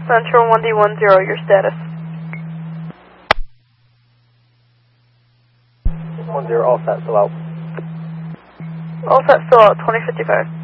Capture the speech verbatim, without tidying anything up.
Central one D one zero, your status. one zero, all set, still out. All set, still out, twenty fifty-five.